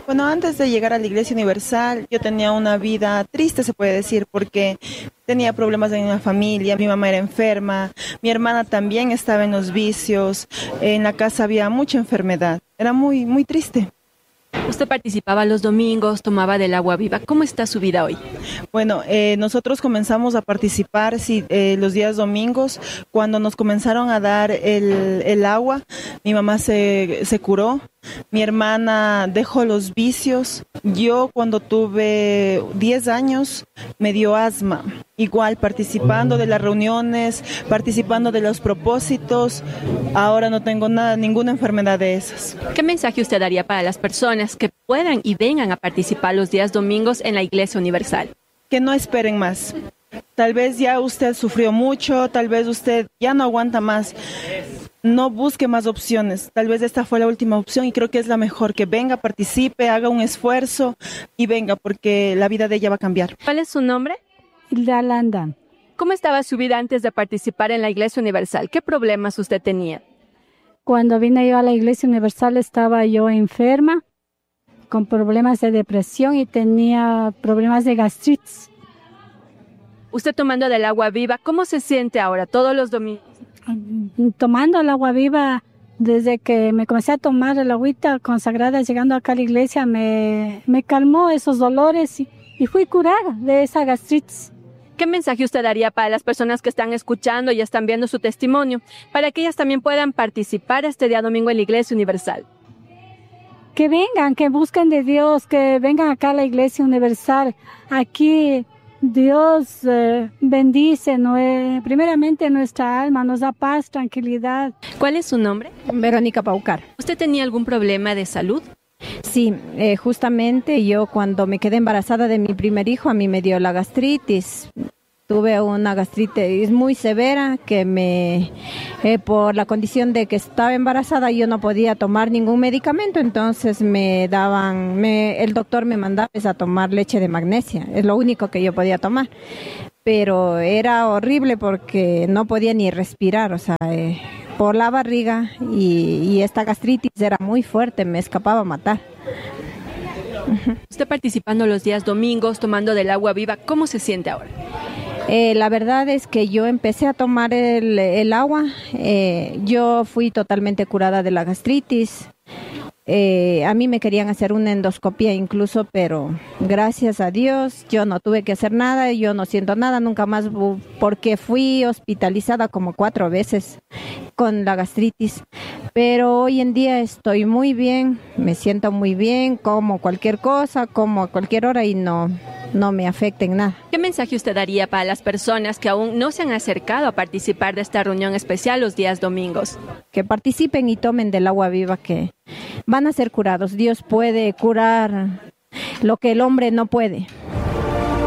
Bueno, antes de llegar a la Iglesia Universal, yo tenía una vida triste, se puede decir, porque tenía problemas en la familia, mi mamá era enferma, mi hermana también estaba en los vicios, en la casa había mucha enfermedad, era muy, muy triste. Usted participaba los domingos, tomaba del agua viva. ¿Cómo está su vida hoy? Bueno, nosotros comenzamos a participar sí, los días domingos. Cuando nos comenzaron a dar el agua, mi mamá se curó, mi hermana dejó los vicios. Yo cuando tuve 10 años me dio asma. Igual participando de las reuniones, participando de los propósitos. Ahora no tengo nada, ninguna enfermedad de esas. ¿Qué mensaje usted daría para las personas que puedan y vengan a participar los días domingos en la Iglesia Universal? Que no esperen más. Tal vez ya usted sufrió mucho, tal vez usted ya no aguanta más. No busque más opciones. Tal vez esta fue la última opción y creo que es la mejor. Que venga, participe, haga un esfuerzo y venga porque la vida de ella va a cambiar. ¿Cuál es su nombre? Hilda Landa. ¿Cómo estaba su vida antes de participar en la Iglesia Universal? ¿Qué problemas usted tenía? Cuando vine yo a la Iglesia Universal estaba yo enferma, con problemas de depresión y tenía problemas de gastritis. Usted tomando del agua viva, ¿cómo se siente ahora todos los domingos? Tomando el agua viva, desde que me comencé a tomar el agüita consagrada, llegando acá a la iglesia, me calmó esos dolores y fui curada de esa gastritis. ¿Qué mensaje usted daría para las personas que están escuchando y están viendo su testimonio, para que ellas también puedan participar este día domingo en la Iglesia Universal? Que vengan, que busquen de Dios, que vengan acá a la Iglesia Universal. Aquí Dios bendice primeramente nuestra alma, nos da paz, tranquilidad. ¿Cuál es su nombre? Verónica Paucar. ¿Usted tenía algún problema de salud? Sí, justamente yo cuando me quedé embarazada de mi primer hijo, a mí me dio la gastritis. Tuve una gastritis muy severa que por la condición de que estaba embarazada, yo no podía tomar ningún medicamento, entonces el doctor me mandaba a tomar leche de magnesia, es lo único que yo podía tomar. Pero era horrible porque no podía ni respirar, o sea, por la barriga y esta gastritis era muy fuerte, me escapaba a matar. Usted participando los días domingos, tomando del agua viva, ¿cómo se siente ahora? La verdad es que yo empecé a tomar el agua, yo fui totalmente curada de la gastritis. A mí me querían hacer una endoscopia incluso, pero gracias a Dios yo no tuve que hacer nada, yo no siento nada nunca más porque fui hospitalizada como 4 veces con la gastritis. Pero hoy en día estoy muy bien, me siento muy bien, como cualquier cosa, como a cualquier hora y no me afecta en nada. ¿Qué mensaje usted daría para las personas que aún no se han acercado a participar de esta reunión especial los días domingos? Que participen y tomen del agua viva, que van a ser curados. Dios puede curar lo que el hombre no puede.